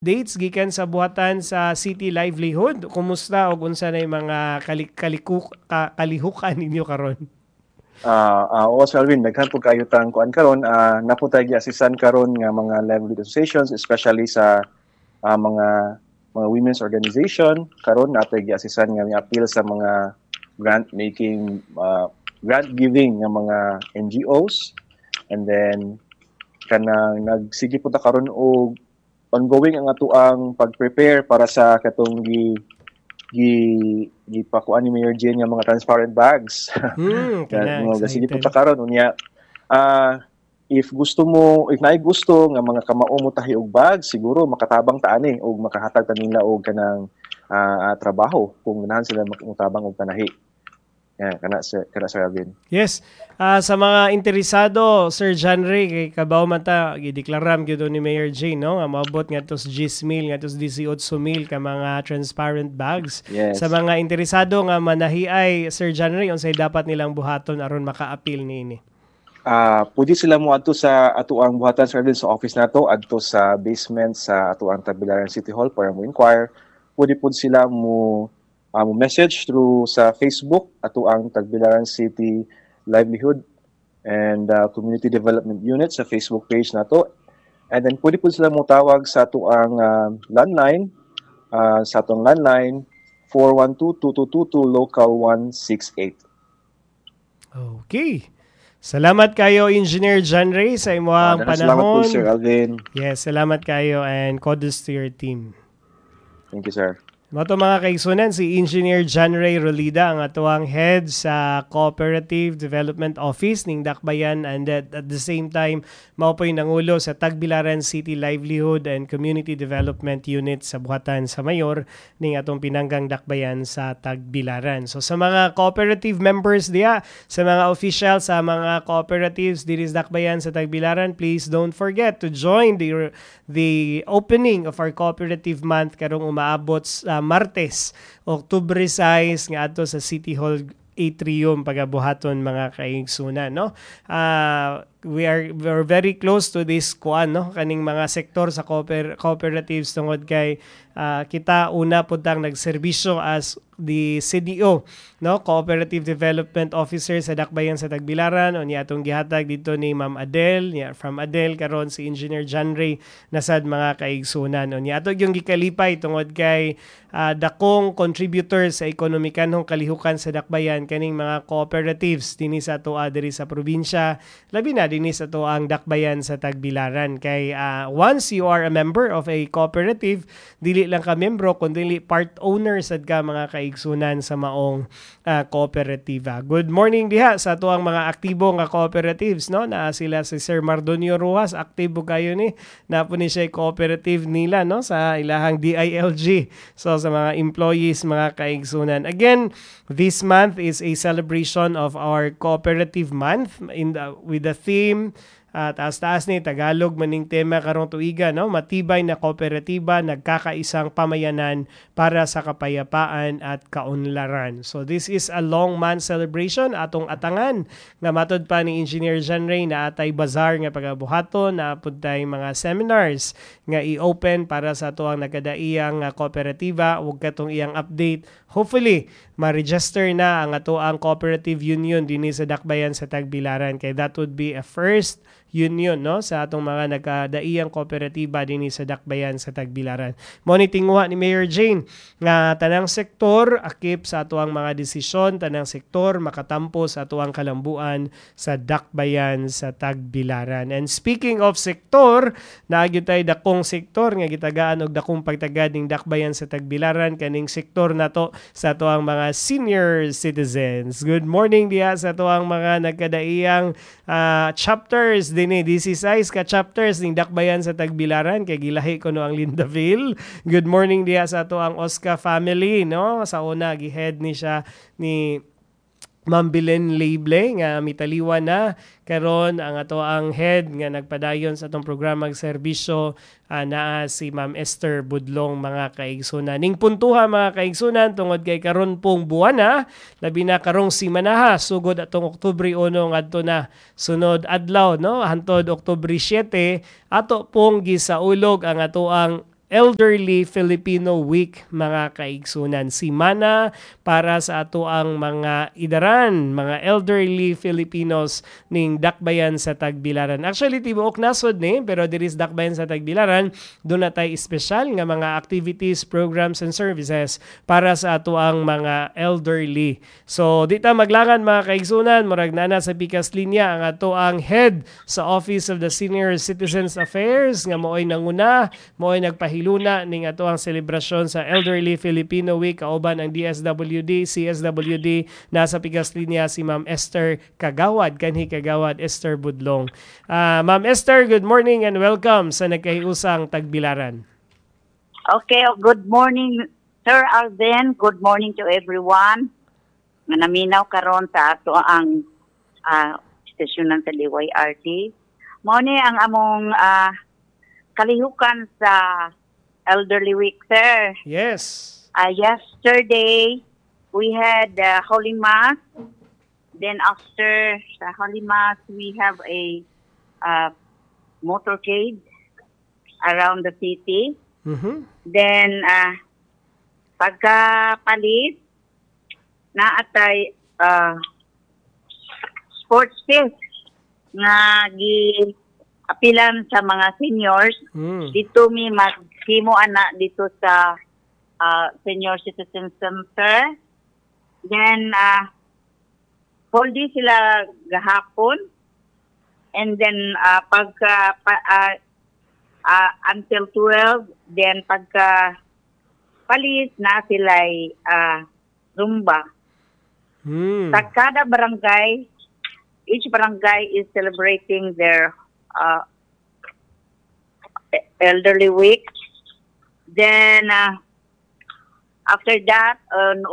dates gikan sa buhatan sa City Livelihood. Kumusta og unsa nay mga kalihukan ninyo karon? Also Alvin, daghan po kayo tang kuan karon, naputay gi-assistan karon nga mga livelihood associations, especially sa mga women's organization. Karon natay gi-assistan nga mi-appeal sa mga grant making, grant giving nga mga NGOs, and then kanang nagsige po ta karon og ongoing ang atuang pag-prepare para sa katong gipakuan ni Mayor Jane nga mga transparent bags. Sige po ta karon unya. If naay gusto nga mga kamao mo tahi og bag, siguro makatabang ta ani og makahatag ta nila og kanang trabaho kung ganahan sila mutabang og kanahi. Kana Sir Alvin. Yes. Sa mga interesado, Sir John Ray, kay kabaw man ta, gideklaram gyud ni Mayor Jane, no? Nga maabot nga tos 10,000, nga tos 18,000 ka mga transparent bags. Yes. Sa mga interesado nga manahiay, Sir John Ray, unsay dapat nilang buhaton aron maka-appeal niini? Pwede sila mo adto sa atuang buhatan Sir Alvin sa office nato, adto sa basement sa atuang Tagbilaran City Hall para mo inquire. Pwede pud sila mo message through sa Facebook ato ang Tagbilaran City Livelihood and Community Development Unit sa Facebook page nato. And then pwede po sila mo tawag sa ato ang landline, sa atong landline 412-2222 local 168. Okay. Salamat kayo, Engineer John Ray, sa imong panahon. Salamat po, Sir Alvin. Yes, salamat kayo and kudos to your team. Thank you, sir. Mato mga kaigsunan, si Engineer John Ray Rolida ang atuang head sa Cooperative Development Office ning Dakbayan, and at the same time mao po'y nangulo sa Tagbilaran City Livelihood and Community Development Unit sa buhatan sa mayor ning atong pinanggang Dakbayan sa Tagbilaran. So sa mga cooperative members diya, sa mga officials sa mga cooperatives diri sa Dakbayan sa Tagbilaran, please don't forget to join the opening of our cooperative month karong umaabot sa Martes, Oktubre 6 nga ato sa City Hall atrium pagabuhaton mga kaigsunan, no? We're very close to this kaning mga sektor sa cooperatives tungod kay kita una putang nagserbisyo as the CDO, no, Cooperative Development Officer sa Dakbayan sa Tagbilaran. O niya atong gihatag dito ni Ma'am Adele, from Adele karon si Engineer John Ray nasad mga kaigsunan. O niya atong yung gikalipay tungod kay dakong contributor sa ekonomikanhong kalihukan sa Dakbayan kaning mga cooperatives dinhi sa atoa diri sa probinsya, labi na dinhi sa atoang Dakbayan sa Tagbilaran. Kay once you are a member of a cooperative, dili lang ka membro kundi part owner sad ka mga kaigsunan sa maong kooperatiba. Good morning diha sa atoang mga aktibo nga cooperatives, no? Na sila si Sir Mardonio Rojas, aktibo kayo ni napo ni siya cooperative nila, no, sa ilahang DILG. So sa mga employees mga kaigsunan, again, this month is a celebration of our cooperative month with the theme taas-taas ni Tagalog maning tema karong tuiga, no? Matibay na kooperatiba, nagkakaisang pamayanan para sa kapayapaan at kaunlaran. So this is a long month celebration atong atangan nga matod pa ni Engineer John Ray na atay bazaar nga pagabuhaton, na puntay mga seminars nga i-open para sa atuang nagkadaiyang kooperatiba. Ug katong iyang update, hopefully ma-register na ang atuang cooperative union dinhi sa Dakbayan sa Tagbilaran, kay that would be a first union, no, sa atong mga nagkadaiyang kooperatiba dinhi sa Dakbayan sa Tagbilaran. Mo ni tinguha ni Mayor Jane nga tanang sektor akip sa atuang mga desisyon, tanang sektor makatampo sa atuang kalambuan sa Dakbayan sa Tagbilaran. And speaking of sektor, naagyo tay dakong sektor nga gitagaan og dakong pagtagad ning Dakbayan sa Tagbilaran, kaning sektor nato sa atuang mga senior citizens. Good morning diha sa atuang mga nagkadaiyang chapters dinhi, 16 ka chapters ning Dakbayan sa Tagbilaran, kay gilahi ko no ang Lindaville. Good morning diha sa ato ang Oscar family, no? Sa una gihead ni siya ni Ma'am Belen Lable nga mitaliwan na karon ang ato ang head nga nagpadayon sa atong programang serbisyo naa si Ma'am Esther Budlong mga kaigsunan. Ning puntuha mga kaigsunan tungod kay karon pong buwan na, labi na karong simanaha sugod atong Oktubre 1 ngadto na sunod adlaw, no, hantod Oktubre 7 ato pong gisaulog ang ato ang Elderly Filipino Week mga kaigsunan. Simana para sa ato ang mga idaran, mga elderly Filipinos ning dakbayan sa Tagbilaran. Actually tibuok nasod ni pero diri sa dakbayan sa Tagbilaran doon na tayo espesyal nga mga activities, programs and services para sa ato ang mga elderly. So dita maglangan mga kaigsunan, murag nana sa pikas linya ang ato ang head sa Office of the Senior Citizens Affairs nga mo'y nanguna, mo'y nagpahiluna ning ato ang selebrasyon sa Elderly Filipino Week kauban ang DSWD, CSWD. Nasa pikas linya si Ma'am Esther Kagawad, kanhi Kagawad Esther Budlong. Ma'am Esther, good morning and welcome sa nagkahiusang Tagbilaran. Okay, good morning Sir Alden. Good morning to everyone. Nga naminaw karon sa ato ang stasyonan sa DYRT. Mao ni ang among kalihukan sa Elderly Week, sir. Yes. Yesterday, we had Holy Mass. Then after the Holy Mass, we have a motorcade around the city. Mm-hmm. Then, pagkapalit, na atay sports fest nga gi-apilan sa mga seniors. Dito mi maghimo ana dito sa Senior Citizen Center. Then, whole day sila gahapon. And then, until 12, then pagka palis na sila'y Zumba. Sa kada barangay, each barangay is celebrating their Elderly Week. Then, after that, on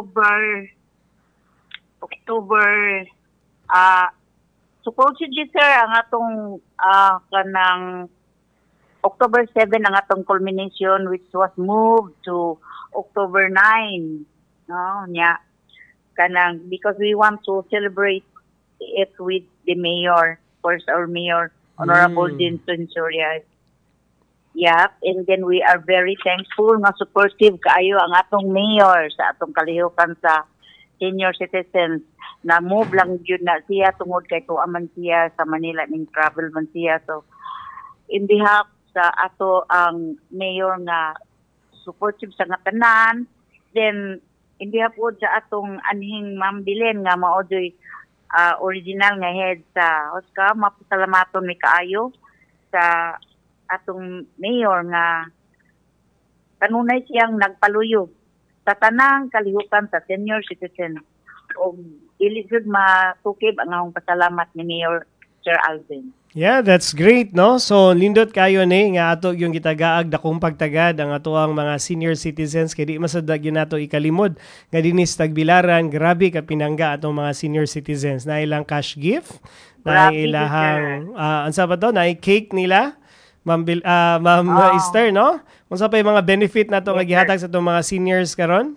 supposedly, sir, ang atong kanang October 7 ang atong culmination, which was moved to October 9. No, nya kanang because we want to celebrate it with the mayor, of course, our mayor, Honorable Dinson Soria. Yeah, and then we are very thankful nga supportive kaayo ang atong mayor sa atong kalihukan sa senior citizens. Na move lang yun na siya tungod kay tuaman siya sa Manila ning travel man siya. So in behalf sa ato ang mayor nga supportive sa nga tanan, then in behalf po sa atong anhing Ma'am Bilen nga maodoy original nga head sa OSCA, mapasalamaton mi kaayo sa atong mayor nga kanunay siyang nagpaluyo sa tanang kalihukan sa senior citizen. O dili jud matukib ang akong pasalamat ni Mayor Sir Alvin. Yeah, that's great, no? So, lindot kayo ni nga ato yung gitagaag dakong pagtagad ang ato ang mga senior citizens kay di masadag yun nato ikalimod nga dinis Tagbilaran, grabe ka pinangga atong mga senior citizens na ilang cash gift, na ilahang ansa ba to, na cake nila. Ma'am Esther, no? Unsa pa yung mga benefit nato nga gihatag sa atong mga seniors karon?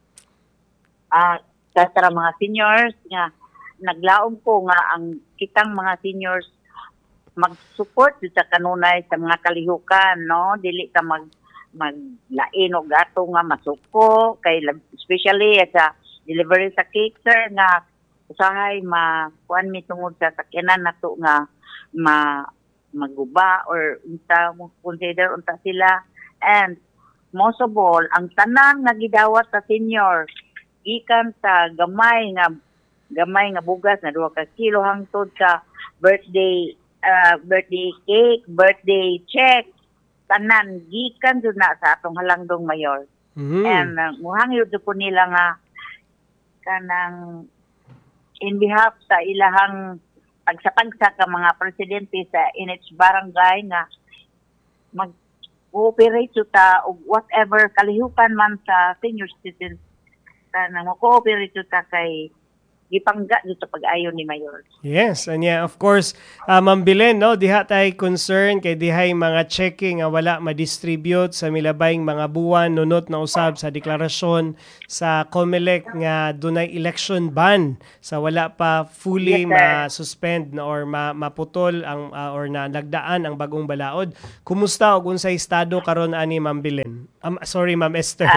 Sa mga seniors nga naglaom ko nga ang kitang mga seniors mag-support sa kanunay sa mga kalihukan, no? Dili ka maglain og gato nga masuko kay especially sa delivery sa cake, sir, nga usahay kuan mi tungod sa sakyanan nato nga maguba or unta mo consider unta sila. And most of all, ang tanan nga gidawat sa senior gikan sa gamay nga bugas na 2 kilo hangtod sa birthday cake, birthday check, tanan gikan jud na sa atong halangdong mayor. And muhangyo jud po nila nga kanang in behalf sa ilahang pagsapagsa ka mga presidente sa NH barangay nga mag-cooperate ta og whatever kalihukan man sa senior citizens na mo-cooperate ta kay gipangga dito pag-ayon ni Mayor. Yes, and yeah, of course, Ma'am Belen, no, diha tay concern kay dihay mga checking nga wala ma-distribute sa milabayng mga buwan nunot na usab sa deklarasyon sa COMELEC nga dunay election ban sa wala pa fully Yes, sir. ma-suspend or maputol ang or na nagdaan ang bagong balaod. Kumusta og unsay estado karon ani Ma'am Belen? Sorry, Ma'am Esther.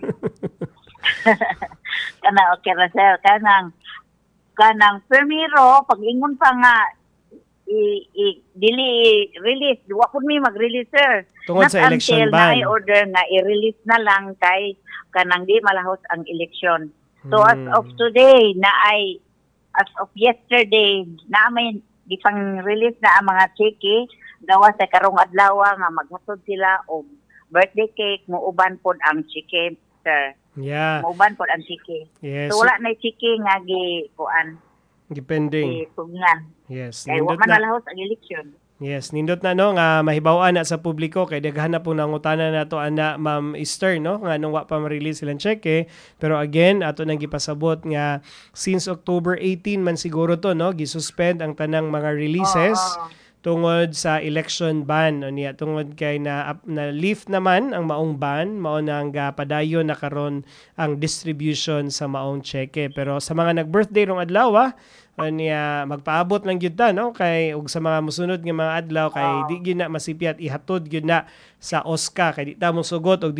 Kana okay ra sir, kanang permiro pag-ingon pa nga dili release, wa pud mi mag-release sir. Tungod sa election until ban. na order nga i-release na lang kay kanang di malahos ang election. So as of today as of yesterday na may gipang-release na ang mga cheque gawa sa karong adlaw nga maghatod sila og birthday cake, muuban pod ang cheque sir. Yeah. Muuban pod ang cheque. Yes. So wala na cheque nga gi-kuan, Depending. gi-tugnan. Yes. Kaya wa Nindot man na. nalahos ang election. Yes, nindot na no nga mahibaw-an na sa publiko kay daghan na po nangutana nato ana Ma'am Esther no nga nung wa pa ma-release silang cheque, pero again ato nang gipasabot nga since October 18 man siguro to no gisuspend ang tanang mga releases tungod sa election ban niya tungod kay na lift naman ang maong ban mao nang padayon na karon ang distribution sa maong cheque, pero sa mga nag-birthday rong adlaw niya magpaabot lang gyud ta no kay ug sa mga mosunod nga mga adlaw kay di gyud na masipyat ihatod gyud na sa OSCA kay di ta mo sugot og